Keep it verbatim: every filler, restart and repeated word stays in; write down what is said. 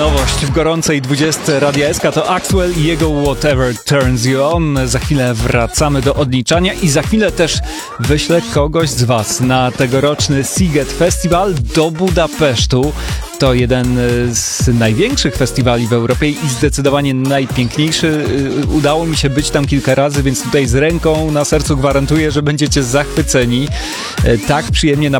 nowość w gorącej dwudziestce Radia S K to Axwell i jego Whatever Turns You On. Za chwilę wracamy do odliczania i za chwilę też wyślę kogoś z Was na tegoroczny Sziget Festival do Budapesztu. To jeden z największych festiwali w Europie i zdecydowanie najpiękniejszy. Udało mi się być tam kilka razy, więc tutaj z ręką na sercu gwarantuję, że będziecie zachwyceni. Tak przyjemnie na